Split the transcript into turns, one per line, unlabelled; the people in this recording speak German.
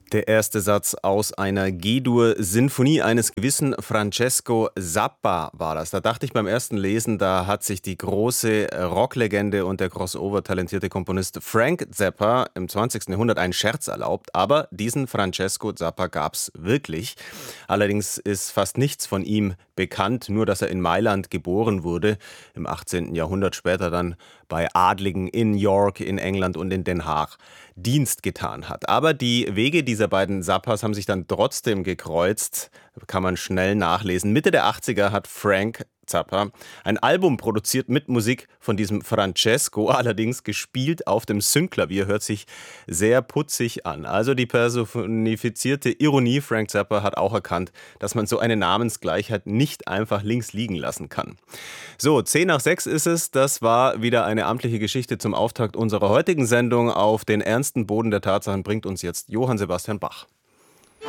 Der erste Satz aus einer G-Dur-Sinfonie eines gewissen Francesco Zappa war das. Da dachte ich beim ersten Lesen, da hat sich die große Rocklegende und der Crossover-talentierte Komponist Frank Zappa im 20. Jahrhundert einen Scherz erlaubt. Aber diesen Francesco Zappa gab's wirklich. Allerdings ist fast nichts von ihm bekannt, nur dass er in Mailand geboren wurde, im 18. Jahrhundert, später dann bei Adligen in York, in England und in Den Haag Dienst getan hat. Aber die Wege dieser beiden Zappas haben sich dann trotzdem gekreuzt, kann man schnell nachlesen. Mitte der 80er hat Frank Zappa ein Album produziert mit Musik von diesem Francesco, allerdings gespielt auf dem Synclavier, hört sich sehr putzig an. Also die personifizierte Ironie, Frank Zappa hat auch erkannt, dass man so eine Namensgleichheit nicht einfach links liegen lassen kann. So, 5:10 ist es, das war wieder eine amtliche Geschichte zum Auftakt unserer heutigen Sendung. Auf den ernsten Boden der Tatsachen bringt uns jetzt Johann Sebastian Bach.